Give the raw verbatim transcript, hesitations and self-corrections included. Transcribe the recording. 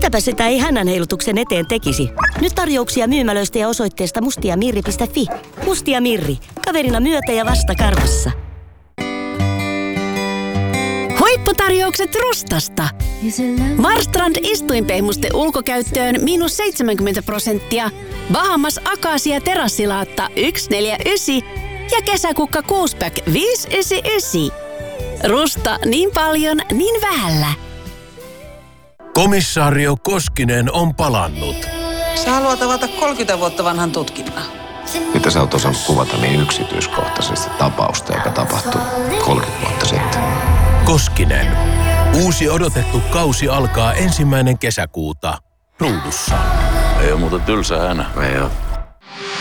Mitäpä sitä ei hännänheilutuksen eteen tekisi? Nyt tarjouksia myymälöistä ja osoitteesta mustiamirri piste fi. Mustia Mirri. Kaverina myötä ja vasta karvassa. Huipputarjoukset Rustasta. Marstrand istuinpehmuste ulkokäyttöön miinus seitsemänkymmentä prosenttia. Bahamas Akasia terassilaatta yksi neljä yhdeksän ja kesäkukka kuusi-pack viisi yhdeksänkymmentäyhdeksän. Rusta niin paljon, niin vähällä. Komissaario Koskinen on palannut. Sä haluat avata kolmekymmentä vuotta vanhan tutkinnan. Mitä sä oot osannut kuvata niin yksityiskohtaisesti tapausta, joka tapahtui kolmekymmentä vuotta sitten? Koskinen. Uusi odotettu kausi alkaa ensimmäinen kesäkuuta. Ruudussa. Ei ole muuta tylsä hänä. Ei oo.